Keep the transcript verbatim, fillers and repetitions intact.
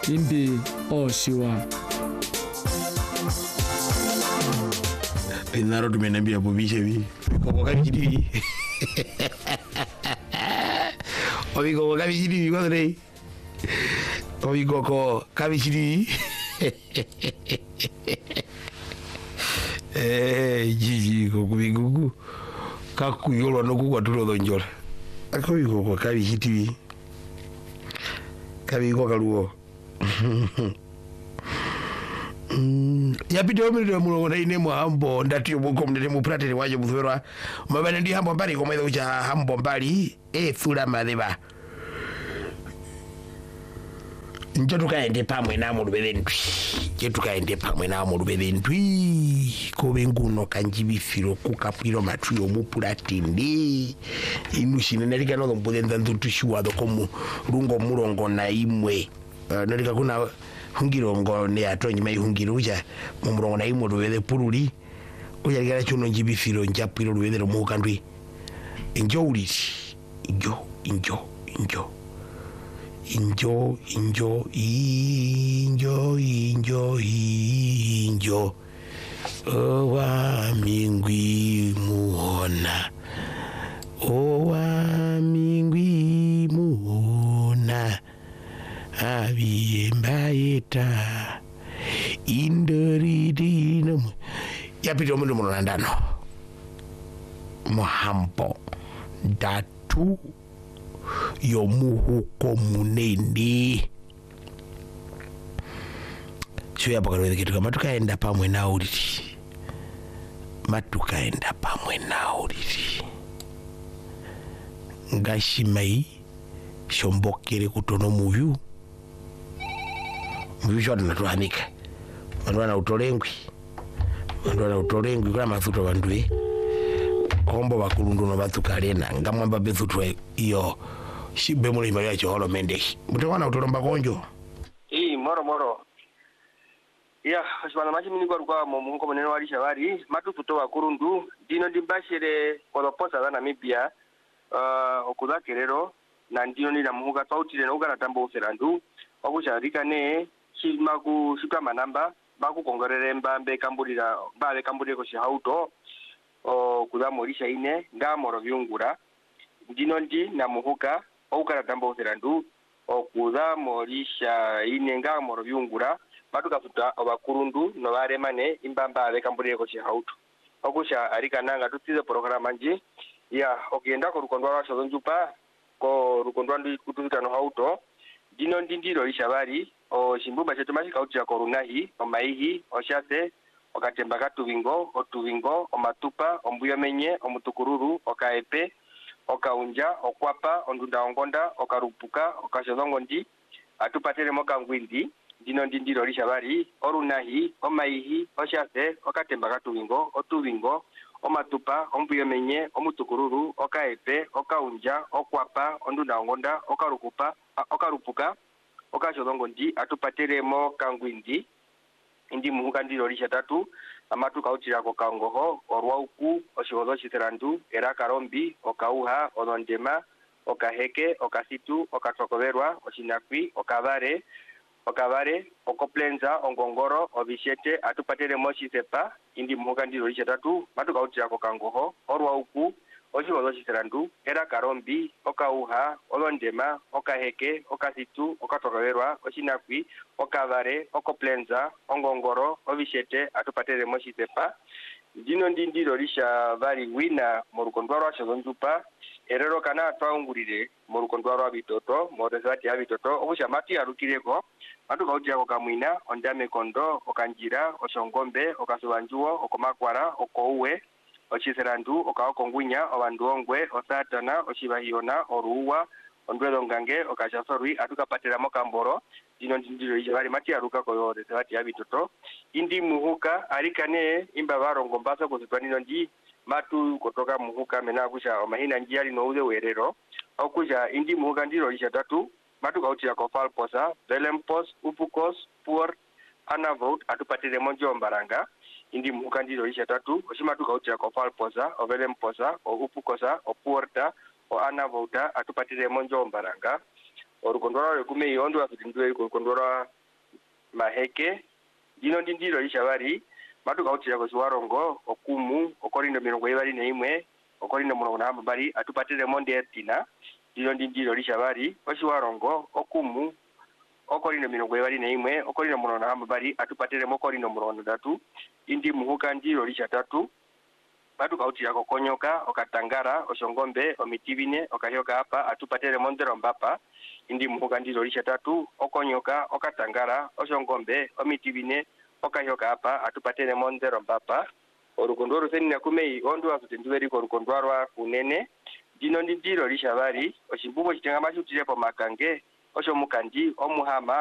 Imbi Oshiwa. Pinaro tumenambia bobishe vi. Koko kabijidi. Obi koko kabijidi kwa dre. Obi koko kabijidi. Eh, jiji koko bigugu. Kaku yolo no ku kwatulo donjora. Ako koko kabijidi. Kabi koko kaluo. Mm, ya pito mimi mulo na ine mu hambo ndati ubuko mnene mu pratele waje muzwerwa mabane ndi hambo mbali komwe ucha hambo mbali e thula madeba njo tukaende pamwe na mu lubelendwi je tukaende pamwe na mu lubelendwi ko benguno kanjibifiro kukapwiro matuyo mu pratindi inushine nalika no mbudenda ndutushiwa dokomu rungo mulongo na imwe uh, nalika kuna hungiro ngo ne atonyi mai hungiro uja mu murongo na imwe lubele puruli uja ligala chuno njibifiro njapwiro lubele mu kandwi injo uliti injo injo injo injo injo injo injo injo owa mingwi muona owa mingwi muona abiembaeta indoridino yapito mundu munandano muhambo datu yomuhuko munende sio yapo kalwele kitu kama tukaenda pamwe na uliti matukaenda pamwe na uliti ngashimai shombokere kutono muyu muyu shoti natuhanika wandu wana utolengwi wandu wana utolengwi kula mathuto wanduwe ombo bakulundu no batukalena ngamwamba bethutwe iyo shibe muri mali cholo mendeshi mutawana utolomba konjo eh moro moro ya ashwana machi mini kwa kwa mumungo munene wali shabari matufuto wa kurundu dino dimbashire koloposa za Namibia uh okuzakerero na ndino ni namuga tauti na ugana tambo uferandu okusharika ne shimaku shikama namba baku kongorere mbambe kambulira babe kambulire ko shihauto o kuzamorisha ine ngamoro byungura ndino ndi namuhuka okara tambo uferandu okuzamorisha ine ngamoro byungura batukafuta abakurundu no baremane imbamba babe kambulire ko shihauto okusha arika nanga tutize programa nji ya ogenda ko rukondwa rasho njupa ko rukondwa ndi kututano hauto dino ndindiro lishabari o shimbumba chetu mashika uti ya korunahi omaihi oshate okatemba katubingo otubingo omatupa ombuyo menye omutukururu okaepe okaunja okwapa ondunda ongonda okarupuka okashozongo ndi atupatele moka ngwindi dino ndindiro lishabari orunahi omaihi oshate okatemba katubingo otubingo omatupa ombuyo menye omutukururu okaepe okaunja okwapa ondunda ongonda okarukupa okarupuka okashozongo ndi atupateremo kangwindi indi muhuka ndiro lisha tatu amatu kautira ko kangoho orwauku oshihozo chiterandu era karombi okauha onondema okaheke okasitu okatokoverwa oshinakwi okavare okavare okoplenza ongongoro obishete atupateremo chisepa indi muhuka ndiro lisha tatu matu kautira ko kangoho orwauku oshihozo chiterandu era karombi okauha olondema okaheke okasitu okatokoverwa oshinakwi okavare okoplenza ongongoro obishete atupateremo chisepa ndino ndindiro lisha vari wina mu rukondwa rwa shozonjupa erero kana twaungurire mu rukondwa rwa bitoto mu resati ya bitoto obusha mati yarukireko matu kauti yako kamwina ondame kondo okanjira oshongombe okasubanjuo okomakwara okouwe ochiserandu okaokongwinya obanduongwe osatana oshibahiona oruwa ondwedo ngange okashasorwi atukapatira mokamboro dino ndindiro ijabari mati aruka ko resati ya bitoto indi muhuka arikane imba barongo mbaso kuzitwanino ndi matu kutoka muhuka mena kusha omahina njiyali no uze werero okuja indi muhuka ndiro lisha tatu matu kauti yako falposa velempos upukos puor anavout atupatire monjo mbaranga indi muhuka ndiro lisha tatu oshimatu kauti yako falposa ovelemposa o upukosa o puorta o anavouta atupatire monjo mbaranga orukondora rekume yondo afitindwe orukondora maheke dino ndindiro lishavari matuka utira ko siwarongo okumu okorindo mirongo ibali na imwe okorindo murongo na bari atupatire monde etina dino ndindiro lishavari osiwarongo okumu okorindo mirongo ibali na imwe okorindo murongo na bari atupatire mokorindo murongo datu indi muhuka ndiro lishatatu matuka utira ko konyoka okatangara oshongombe omitibine okahyoka hapa atupatire mondero mbapa indi muhuka ndiro lishatatu okonyoka okatangara oshongombe omitibine okahyoka hapa atupatire mondero mbapa orukondoro seni na kumei ondo asutindweri ko rukondwarwa kunene dino ndindiro lishavari oshimbubo chitenga mashutire po makange osho mukandi omuhama